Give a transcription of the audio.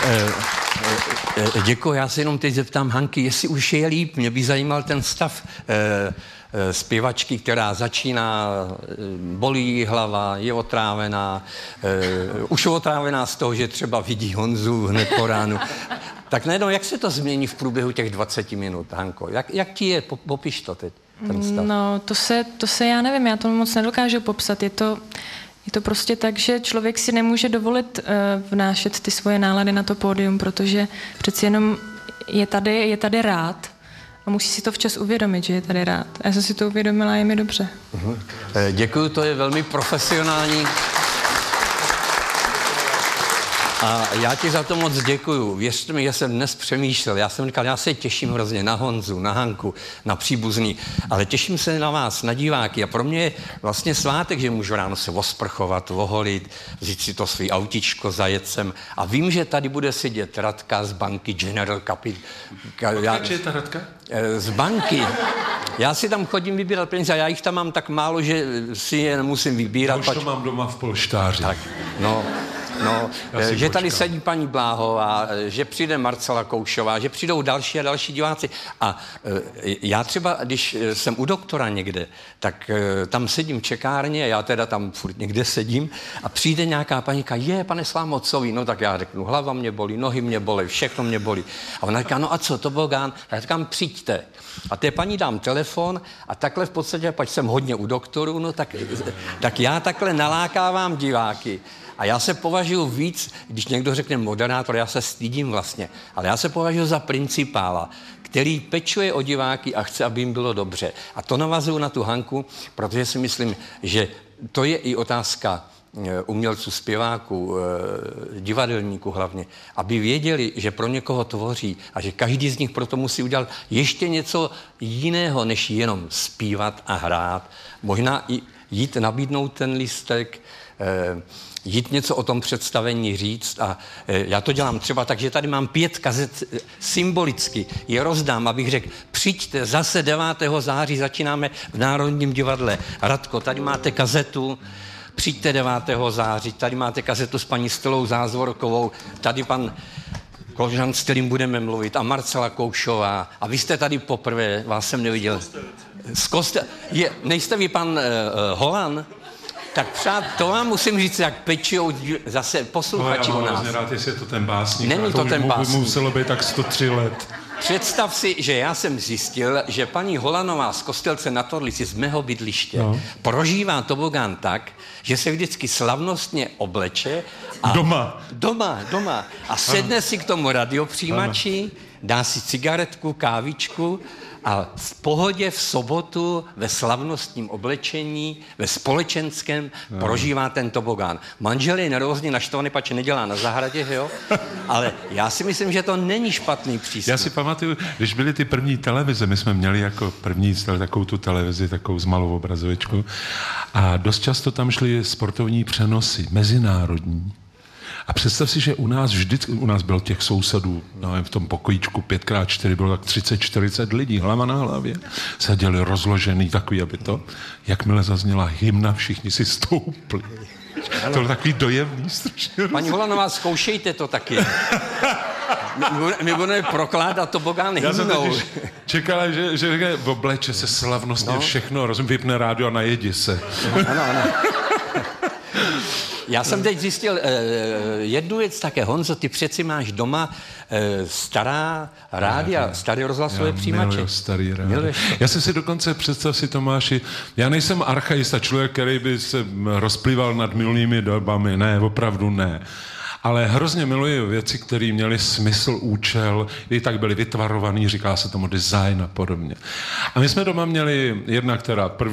Děkuji, já se jenom teď zeptám Hanky, jestli už je líp. Mě by zajímal ten stav zpěvačky, která začíná, bolí hlava, je otrávená, už je otrávená z toho, že třeba vidí Honzu hned po ránu. Tak najednou, jak se to změní v průběhu těch 20 minut, Hanko? Jak ti je? Popiš to teď, ten stav. No, to se já nevím, já to moc nedokážu popsat. Je to prostě tak, že člověk si nemůže dovolit vnášet ty svoje nálady na to pódium, protože přeci jenom je tady rád a musí si to včas uvědomit, že je tady rád. A já jsem si to uvědomila a je mi dobře. Děkuju, to je velmi profesionální. A já ti za to moc děkuju. Věřte mi, že jsem dnes přemýšlel. Já jsem říkal, já se těším hrozně na Honzu, na Hanku, na příbuzný, ale těším se na vás, na diváky. A pro mě je vlastně svátek, že můžu ráno se osprchovat, oholit, vzít si to svý autičko, zajet sem. A vím, že tady bude sedět Radka z banky General Capital. Jak je ta Radka? Z banky. Já si tam chodím vybírat peníze a já jich tam mám tak málo, že si je nemusím vybírat. Já už to mám doma v polštáři. Tak, no, že tady sedí paní Bláhová, že přijde Marcela Koušová, že přijdou další a další diváci. A já třeba, když jsem u doktora někde, tak tam sedím v čekárně, já teda tam furt někde sedím a přijde nějaká paníka, pane Slámocový, no tak já řeknu, hlava mě bolí, nohy mě bolí, všechno mě bolí. A ona říká, no a co, tobogán? Já říkám, přijďte. A té paní dám telefon a takhle v podstatě, pač jsem hodně u doktorů, no tak já takhle nalákávám diváky. A já se považuji víc, když někdo řekne moderátor, já se stydím vlastně, ale já se považuji za principála, který pečuje o diváky a chce, aby jim bylo dobře. A to navazuju na tu Hanku, protože si myslím, že to je i otázka umělců, zpěváků, divadelníků hlavně, aby věděli, že pro někoho tvoří a že každý z nich proto musí udělat ještě něco jiného, než jenom zpívat a hrát. Možná i jít nabídnout ten lístek, jít něco o tom představení říct a já to dělám třeba tak, že tady mám 5 kazet symbolicky, je rozdám, abych řekl, přijďte, zase 9. září začínáme v Národním divadle. Radko, tady máte kazetu, přijďte 9. září, tady máte kazetu s paní Stelou Zázvorkovou, tady pan Kožan, s kterým budeme mluvit, a Marcela Koušová. A vy jste tady poprvé, vás jsem neviděl. Nejste vy pan Holan? Tak přát, to vám musím říct, jak pečujou zase posluchači u nás. Já mám rád, jestli je to ten básník. Není to ten básník. Muselo být tak 103 let. Představ si, že já jsem zjistil, že paní Holanová z Kostelce na Torlici z mého bydliště prožívá tobogán tak, že se vždycky slavnostně obleče a doma a sedne si k tomu radiopřijímači, dá si cigaretku, kávičku a v pohodě v sobotu ve slavnostním oblečení, ve společenském prožívá ten tobogán. Manžel je nervózně naštvaný, pač nedělá na zahradě, jo? Ale já si myslím, že to není špatný přístup. Já si pamatuju, když byly ty první televize, my jsme měli jako první takovou tu televizi, takovou s malou obrazovečku a dost často tam šly sportovní přenosy, mezinárodní. A představ si, že u nás bylo těch sousedů, v tom pokojíčku 5x4 bylo tak 30-40 lidí, hlava na hlavě. Seděli rozložený takový, aby to, jakmile zazněla hymna, všichni si stoupli. To bylo takový dojemný, strašně. Paní Holanová, zkoušejte to taky. My budeme prokládat tobogán hymnou. Já jsem čekala, že obleče se slavnostně všechno, vypne rádio a najedi se. Ano. Já jsem teď zjistil jednu věc také. Honzo, ty přeci máš doma stará rádia, staré rozhlasové přijímače. Miluji starý rádio. Já jsem si dokonce, představ si, Tomáši, já nejsem archaista, člověk, který by se rozplýval nad minulými dobami. Ne, opravdu ne. Ale hrozně miluji věci, které měly smysl, účel, i tak byly vytvarovaný, říká se tomu design a podobně. A my jsme doma měli jedna, která